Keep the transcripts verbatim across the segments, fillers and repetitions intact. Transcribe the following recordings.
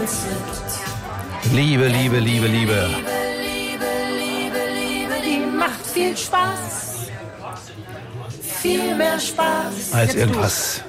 Liebe, Liebe, Liebe, Liebe. Die macht viel Spaß. Viel mehr Spaß. Als irgendwas.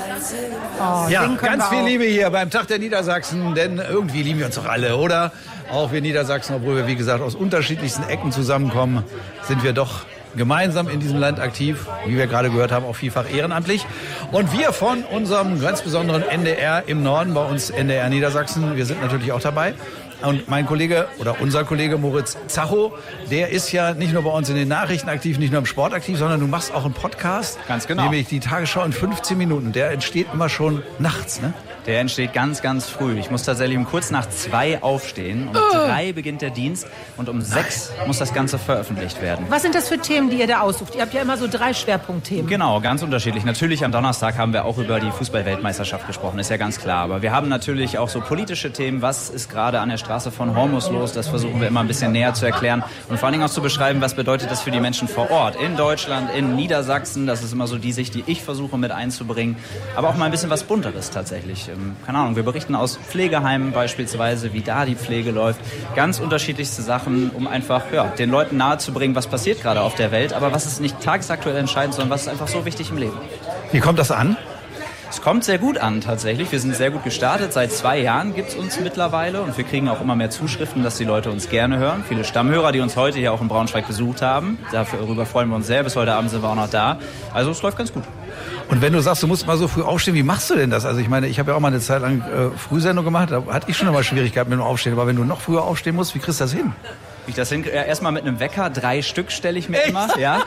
Oh, ja, ganz viel Liebe hier beim Tag der Niedersachsen, denn irgendwie lieben wir uns doch alle, oder? Auch wir Niedersachsen, obwohl wir, wie gesagt, aus unterschiedlichsten Ecken zusammenkommen, sind wir doch gemeinsam in diesem Land aktiv, wie wir gerade gehört haben, auch vielfach ehrenamtlich. Und wir von unserem ganz besonderen N D R im Norden, bei uns N D R Niedersachsen, wir sind natürlich auch dabei. Und mein Kollege oder unser Kollege Moritz Zacho, der ist ja nicht nur bei uns in den Nachrichten aktiv, nicht nur im Sport aktiv, sondern du machst auch einen Podcast. Ganz genau. Nämlich die Tagesschau in fünfzehn Minuten. Der entsteht immer schon nachts, ne? Der entsteht ganz, ganz früh. Ich muss tatsächlich um kurz nach zwei aufstehen. Um oh. drei beginnt der Dienst und um sechs muss das Ganze veröffentlicht werden. Was sind das für Themen, die ihr da aussucht? Ihr habt ja immer so drei Schwerpunktthemen. Genau, ganz unterschiedlich. Natürlich am Donnerstag haben wir auch über die Fußball-Weltmeisterschaft gesprochen, ist ja ganz klar. Aber wir haben natürlich auch so politische Themen. Was ist gerade an der Straße von Hormus los? Das versuchen wir immer ein bisschen näher zu erklären und vor allen Dingen auch zu beschreiben, was bedeutet das für die Menschen vor Ort. In Deutschland, in Niedersachsen. Das ist immer so die Sicht, die ich versuche mit einzubringen. Aber auch mal ein bisschen was Bunteres tatsächlich. Keine Ahnung, wir berichten aus Pflegeheimen beispielsweise, wie da die Pflege läuft. Ganz unterschiedlichste Sachen, um einfach ja, den Leuten nahezubringen, was passiert gerade auf der Welt. Aber was ist nicht tagesaktuell entscheidend, sondern was ist einfach so wichtig im Leben. Wie kommt das an? Es kommt sehr gut an tatsächlich. Wir sind sehr gut gestartet. Seit zwei Jahren gibt es uns mittlerweile und wir kriegen auch immer mehr Zuschriften, dass die Leute uns gerne hören. Viele Stammhörer, die uns heute hier auch in Braunschweig besucht haben. Darüber freuen wir uns sehr. Bis heute Abend sind wir auch noch da. Also es läuft ganz gut. Und wenn du sagst, du musst mal so früh aufstehen, wie machst du denn das? Also ich meine, ich habe ja auch mal eine Zeit lang äh, Frühsendung gemacht, da hatte ich schon immer Schwierigkeiten mit dem Aufstehen. Aber wenn du noch früher aufstehen musst, wie kriegst du das hin? Wie ich das hin, ja, erstmal mit einem Wecker, drei Stück stelle ich mir Echt? immer. Ja.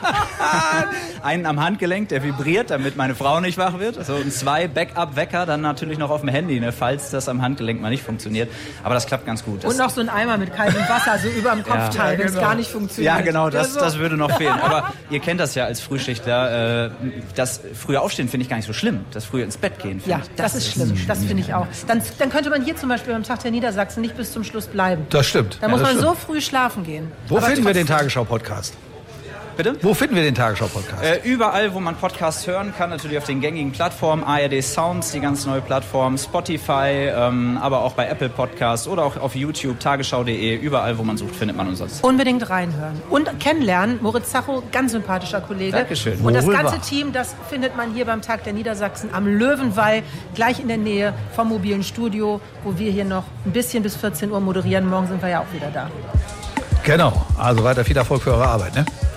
Einen am Handgelenk, der vibriert, damit meine Frau nicht wach wird. So, und zwei Backup-Wecker, dann natürlich noch auf dem Handy, ne, falls das am Handgelenk mal nicht funktioniert. Aber das klappt ganz gut. Das und noch so ein Eimer mit kaltem Wasser, so über dem Kopfteil, ja, wenn es genau. gar nicht funktioniert. Ja, genau, das, das würde noch fehlen. Aber ihr kennt das ja als Frühschichtler. Äh, das frühe Aufstehen finde ich gar nicht so schlimm. Das frühe ins Bett gehen, ja, ich, das, das ist schlimm. Das finde ich auch. Dann, dann könnte man hier zum Beispiel beim Tag der Niedersachsen nicht bis zum Schluss bleiben. Das stimmt. Da ja, muss man stimmt. so früh schlafen gehen. Wo Aber finden wir den Tagesschau-Podcast? Bitte? Wo finden wir den Tagesschau-Podcast? Äh, überall, wo man Podcasts hören kann, natürlich auf den gängigen Plattformen, A R D Sounds, die ganz neue Plattform, Spotify, ähm, aber auch bei Apple Podcasts oder auch auf YouTube, tagesschau punkt de, überall, wo man sucht, findet man uns sonst. Unbedingt reinhören und kennenlernen. Moritz Zacho, ganz sympathischer Kollege. Dankeschön. Und das ganze Team, das findet man hier beim Tag der Niedersachsen am Löwenwall, gleich in der Nähe vom mobilen Studio, wo wir hier noch ein bisschen bis vierzehn Uhr moderieren. Morgen sind wir ja auch wieder da. Genau, also weiter viel Erfolg für eure Arbeit, ne?